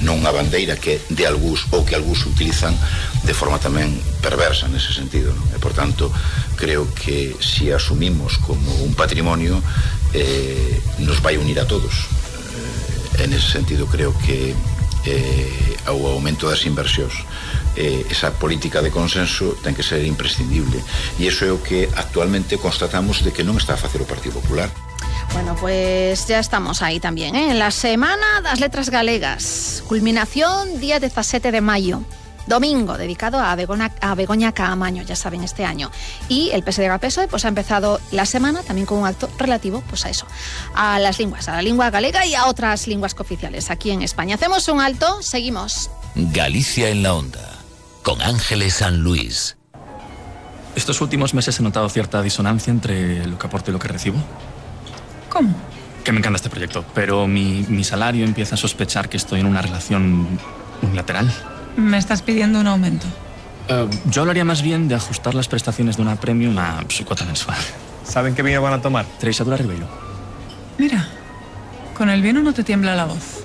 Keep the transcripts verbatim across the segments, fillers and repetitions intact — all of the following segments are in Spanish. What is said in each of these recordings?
non unha bandeira que de algúns ou que algúns utilizan de forma tamén perversa nese sentido, non? E, por tanto, creo que se asumimos como un patrimonio eh, nos vai unir a todos. Eh, en ese sentido, creo que eh, o aumento das inversións, eh, esa política de consenso ten que ser imprescindible, e iso é o que actualmente constatamos de que non está a facer o Partido Popular. Bueno, pues ya estamos ahí también, ¿eh? En la Semana das Letras Galegas. Culminación día diecisiete de mayo. Domingo, dedicado a Begoña, a Begoña Caamaño, ya saben, este año. Y el P S D G P S O E pues ha empezado la semana también con un acto relativo pues a eso, a las lenguas, a la lengua galega y a otras lenguas cooficiales aquí en España. Hacemos un alto, seguimos. Galicia en la onda, con Ángeles San Luis. Estos últimos meses he notado cierta disonancia entre lo que aporto y lo que recibo. ¿Cómo? Que me encanta este proyecto, pero mi, mi salario empieza a sospechar que estoy en una relación unilateral. ¿Me estás pidiendo un aumento? Uh, yo hablaría más bien de ajustar las prestaciones de una premium a su cuota mensual. ¿Saben qué vino van a tomar? Treixadura Ribeiro. Mira, con el vino no te tiembla la voz.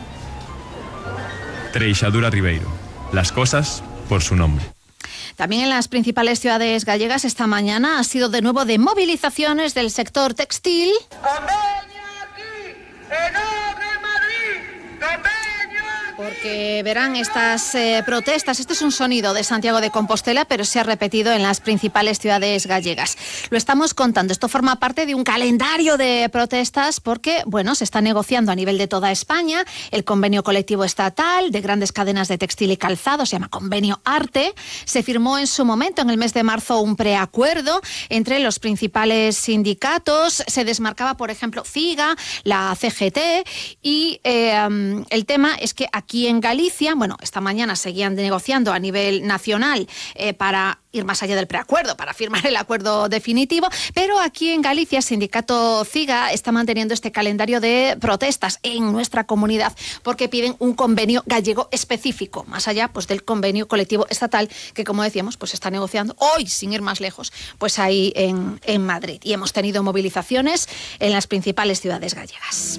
Treixadura Ribeiro. Las cosas por su nombre. También en las principales ciudades gallegas esta mañana ha sido de nuevo de movilizaciones del sector textil. ¡Convenio aquí! ¡En Madrid! ¡Convenio! Porque verán estas eh, protestas, este es un sonido de Santiago de Compostela, pero se ha repetido en las principales ciudades gallegas. Lo estamos contando, esto forma parte de un calendario de protestas porque, bueno, se está negociando a nivel de toda España el convenio colectivo estatal de grandes cadenas de textil y calzado, se llama Convenio Arte. Se firmó en su momento, en el mes de marzo, un preacuerdo entre los principales sindicatos. Se desmarcaba, por ejemplo, CIGA, la C G T, y eh, el tema es que aquí Aquí en Galicia, bueno, esta mañana seguían negociando a nivel nacional eh, para ir más allá del preacuerdo, para firmar el acuerdo definitivo, pero aquí en Galicia, el sindicato CIGA está manteniendo este calendario de protestas en nuestra comunidad porque piden un convenio gallego específico, más allá pues del convenio colectivo estatal que, como decíamos, pues está negociando hoy, sin ir más lejos, pues ahí en, en Madrid. Y hemos tenido movilizaciones en las principales ciudades gallegas.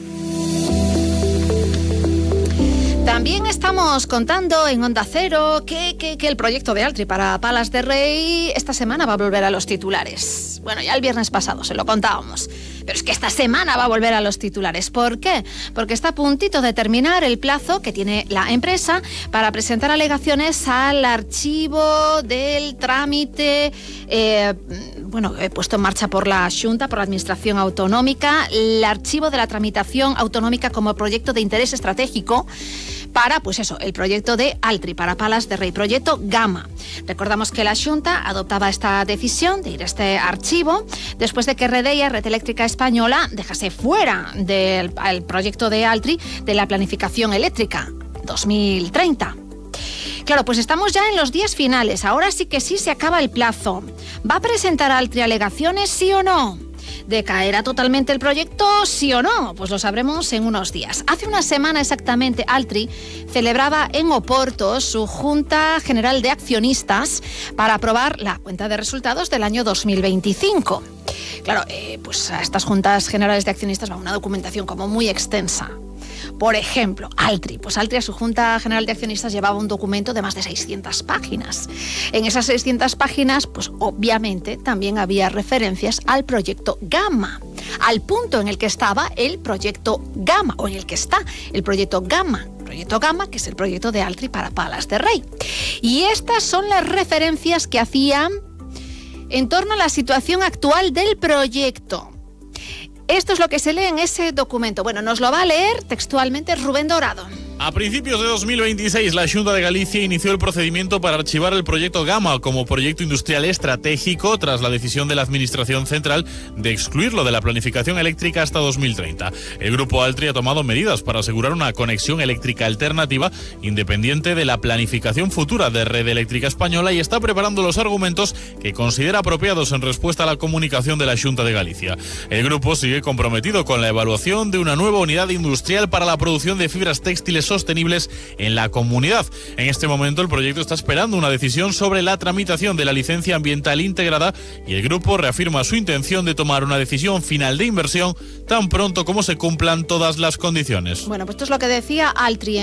También estamos contando en Onda Cero que, que, que el proyecto de Altri para Palas de Rey esta semana va a volver a los titulares. Bueno, ya el viernes pasado se lo contábamos, pero es que esta semana va a volver a los titulares. ¿Por qué? Porque está a puntito de terminar el plazo que tiene la empresa para presentar alegaciones al archivo del trámite eh, bueno, puesto en marcha por la Xunta, por la Administración Autonómica, el archivo de la tramitación autonómica como proyecto de interés estratégico para, pues eso, el proyecto de Altri para Palas de Rey, proyecto Gama. Recordamos que la Xunta adoptaba esta decisión de ir a este archivo después de que Redeia, Red Eléctrica Española, dejase fuera del el proyecto de Altri de la planificación eléctrica dos mil treinta. Claro, pues estamos ya en los días finales, ahora sí que sí se acaba el plazo. ¿Va a presentar Altri alegaciones, sí o no? ¿Decaerá totalmente el proyecto, sí o no? Pues lo sabremos en unos días. Hace una semana exactamente, Altri celebraba en Oporto su Junta General de Accionistas para aprobar la cuenta de resultados del año dos mil veinticinco. Claro, eh, pues a estas Juntas Generales de Accionistas va una documentación como muy extensa. Por ejemplo, Altri. Pues Altri a su Junta General de Accionistas llevaba un documento de más de seiscientas páginas. En esas seiscientas páginas, pues obviamente también había referencias al proyecto Gama, al punto en el que estaba el proyecto Gama, o en el que está el proyecto Gama. Proyecto Gama, que es el proyecto de Altri para Palas de Rey. Y estas son las referencias que hacían en torno a la situación actual del proyecto. Esto es lo que se lee en ese documento. Bueno, nos lo va a leer textualmente Rubén Dorado. A principios de dos mil veintiséis, la Xunta de Galicia inició el procedimiento para archivar el proyecto Gama como proyecto industrial estratégico tras la decisión de la Administración Central de excluirlo de la planificación eléctrica hasta dos mil treinta. El grupo Altri ha tomado medidas para asegurar una conexión eléctrica alternativa independiente de la planificación futura de Red Eléctrica Española y está preparando los argumentos que considera apropiados en respuesta a la comunicación de la Xunta de Galicia. El grupo sigue comprometido con la evaluación de una nueva unidad industrial para la producción de fibras textiles sostenibles en la comunidad. En este momento el proyecto está esperando una decisión sobre la tramitación de la licencia ambiental integrada y el grupo reafirma su intención de tomar una decisión final de inversión tan pronto como se cumplan todas las condiciones. Bueno, pues esto es lo que decía Altri